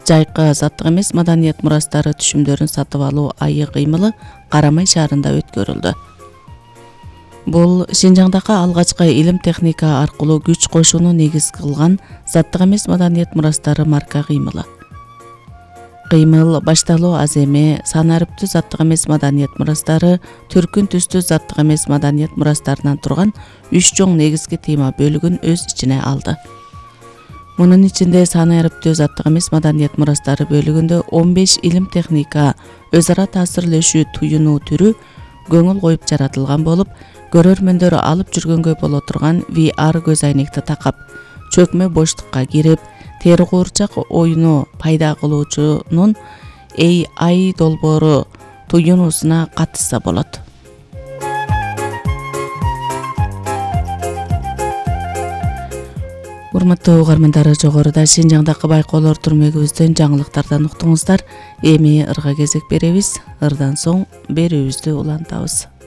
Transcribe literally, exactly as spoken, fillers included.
жайкы заттык эмес маданият мурастары түшүмдөрүн сатып алуу айы кыймылы Карамай шаарында өткөрүлдү. Бул Шинжаңдагы алгачкы илим техника аркылуу күч кошууну негиз кылган заттык эмес маданият мурастары марка кыймылы. Кыймыл башталуу аз эме, сан арыптүү заттык эмес маданият мурастары, түркүн түстүү заттык эмес маданият мурастарынан турган үч чоң негизги тема бөлүгүн өз ичине алды. Мунун ичинде сан арыптүү заттык эмес маданият мурастары бөлүгүндө он беш илим техника өз ара таасирлешүү туюнуу түрү көңүл коюп жаратылган болуп, көрөрмөндөр алып жүргөнгө боло турган ви ар көз айнекти такап, чөкмө боштукка кирип, тери куурчак оюну пайда кылуучунун эй ай долбоору туюнуусуна катышса болот. Урматтуу угармандар, жогоруда Шинжаңдагы байкоолор түрмөгүбүздөн жаңылыктардан уктуңуздар. Эми ырга кезек беребиз. Ырдан соң берүүбүздү улантабыз.